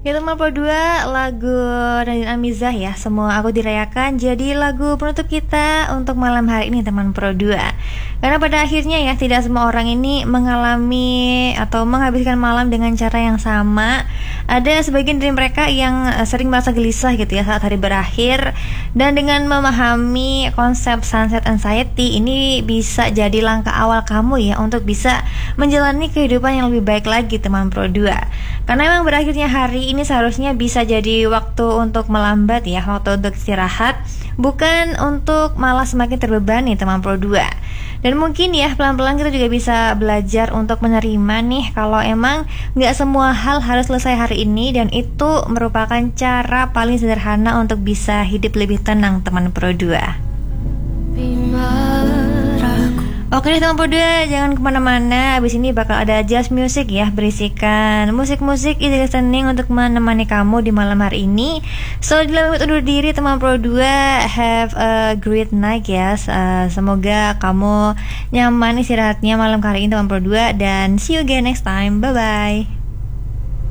Itu nomor dua lagu Nadine Amizah ya. Semua aku dirayakan jadi lagu penutup kita untuk malam hari ini teman Pro 2. Karena pada akhirnya ya tidak semua orang ini mengalami atau menghabiskan malam dengan cara yang sama. Ada sebagian dari mereka yang sering merasa gelisah gitu ya saat hari berakhir. Dan dengan memahami konsep sunset anxiety ini bisa jadi langkah awal kamu ya untuk bisa menjalani kehidupan yang lebih baik lagi teman Pro 2. Karena memang berakhirnya hari ini seharusnya bisa jadi waktu untuk melambat ya, waktu untuk istirahat, bukan untuk malah semakin terbebani teman Pro 2. Dan mungkin ya pelan-pelan kita juga bisa belajar untuk menerima nih kalau emang gak semua hal harus selesai hari ini, dan itu merupakan cara paling sederhana untuk bisa hidup lebih tenang teman Pro 2. Oke deh teman Pro 2, jangan kemana-mana. Abis ini bakal ada jazz music ya, berisikan musik-musik easy listening untuk menemani kamu di malam hari ini. So dalam undur diri teman Pro 2, have a great night ya. Semoga kamu nyaman istirahatnya malam hari ini teman Pro 2, dan see you again next time. Bye bye.